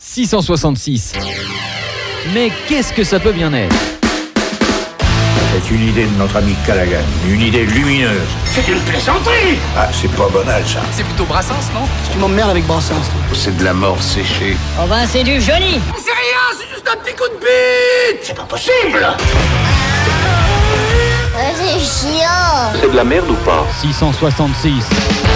666. Mais qu'est-ce que ça peut bien être? C'est une idée de notre ami Callaghan, une idée lumineuse. C'est une plaisanterie. Ah, c'est pas banal ça. C'est plutôt Brassens, non? Tu m'emmerdes avec Brassens, toi. C'est de la mort séchée. Oh ben c'est du joli. C'est rien, c'est juste un petit coup de bite. C'est pas possible. C'est chiant. C'est de la merde ou pas? 666.